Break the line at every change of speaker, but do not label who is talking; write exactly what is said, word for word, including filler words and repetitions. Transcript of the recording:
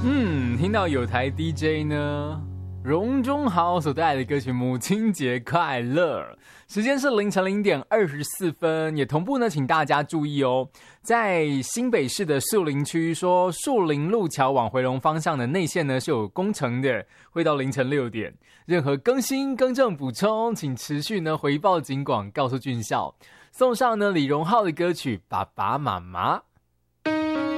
嗯，听到有台 D J 呢，荣中豪所带来的歌曲《母亲节快乐》，时间是凌晨零点二十四分，也同步呢，请大家注意哦，在新北市的树林区，说树林路桥往回龙方向的内线呢是有工程的，会到凌晨六点，任何更新、更正、补充，请持续呢回报警广，告诉军校，送上呢李荣浩的歌曲《爸爸妈妈》。